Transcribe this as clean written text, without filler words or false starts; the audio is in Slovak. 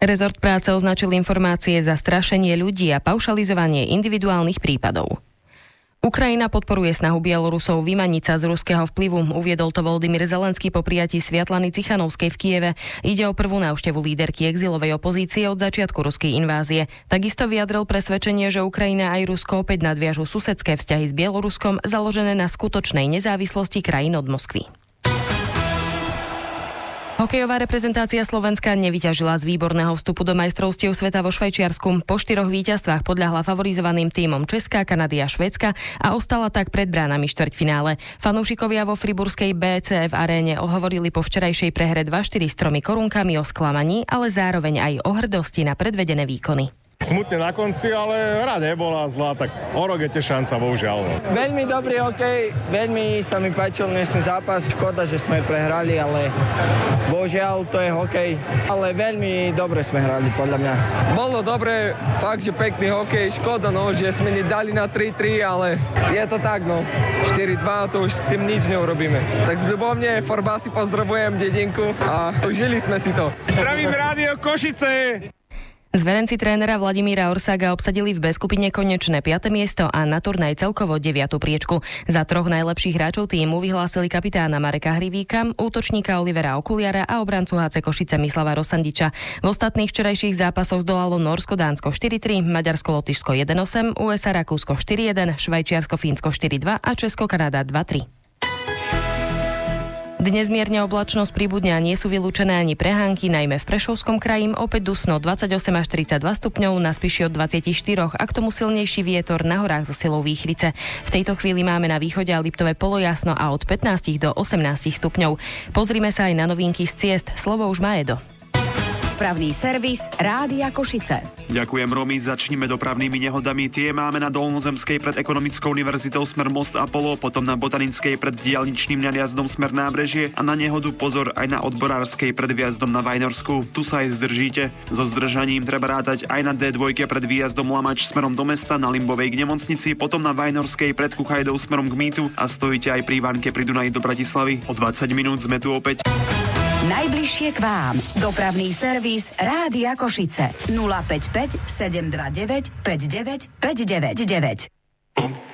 Rezort práce označil informácie za strašenie ľudí a paušalizovanie individuálnych prípadov. Ukrajina podporuje snahu Bielorusov vymaniť sa z ruského vplyvu. Uviedol to Volodymyr Zelenský po prijatí Sviatlany Cichanovskej v Kieve. Ide o prvú návštevu líderky exilovej opozície od začiatku ruskej invázie. Takisto vyjadril presvedčenie, že Ukrajina aj Rusko opäť nadviažu susedské vzťahy s Bieloruskom založené na skutočnej nezávislosti krajín od Moskvy. Hokejová reprezentácia Slovenska nevyťažila z výborného vstupu do majstrovstiev sveta vo Švajčiarsku. Po 4 víťazstvách podľahla favorizovaným tímom Česka, Kanady a Švédska a ostala tak pred bránami štvrťfinále. Fanúšikovia vo friburskej BCF aréne hovorili po včerajšej prehre 2-4 s 3 korunkami o sklamaní, ale zároveň aj o hrdosti na predvedené výkony. Smutne na konci, ale hra nebola zlá, tak o rok je tiež šanca, bohužiaľ. Veľmi dobrý hokej, veľmi sa mi páčil dnešný zápas, škoda, že sme prehrali, ale bohužiaľ to je hokej, ale veľmi dobre sme hrali, podľa mňa. Bolo dobre, fakt, že pekný hokej, škoda, že sme nedali na 3-3, ale je to tak, 4-2, to už s tým nič neurobíme. Tak zľubovne, Forbasi pozdravujem dedinku a užili sme si to. Zdravím Rádio Košice! Zverenci trénera Vladimíra Orsága obsadili v B skupine konečné 5. miesto a na turnaj celkovo 9. priečku. Za 3 najlepších hráčov tímu vyhlásili kapitána Mareka Hrivíka, útočníka Olivera Okuliara a obrancu HC Košice Mislava Rosandiča. V ostatných včerajších zápasoch zdolalo Nórsko-Dánsko 4-3, Maďarsko-Lotyšsko 1-8, USA-Rakúsko 4-1, Švajčiarsko-Fínsko 4-2 a Česko-Kanada 2-3. Dnes mierne oblačnosť pribudne a nie sú vylúčené ani prehánky, najmä v Prešovskom kraji, opäť dusno 28 až 32 stupňov, na Spiši od 24 a k tomu silnejší vietor na horách so silou výchrice. V tejto chvíli máme na východe a Liptove polojasno a od 15 do 18 stupňov. Pozrime sa aj na novinky z ciest. Slovo už má Edo. Dopravný servis Rádia Košice. Ďakujem, Romy. Začnime dopravnými nehodami. Tie máme na Dolnozemskej pred Ekonomickou univerzitou smer Most Apollo, potom na Botanickej pred diaľničným nadjazdom smer Nábrežie a na nehodu pozor aj na Odborárskej pred výjazdom na Vajnorsku. Tu sa aj zdržíte. So zdržaním treba rátať aj na D2 pred výjazdom Lamač smerom do mesta, na Limbovej k nemocnici, potom na Vajnorskej pred Kuchajdou smerom k Mýtu a stojíte aj pri Vánke pri Dunaji do Bratislavy. O 20 minút sme tu opäť. Najbližšie k vám. Dopravný servis Rádia Košice. 055 729 59 599.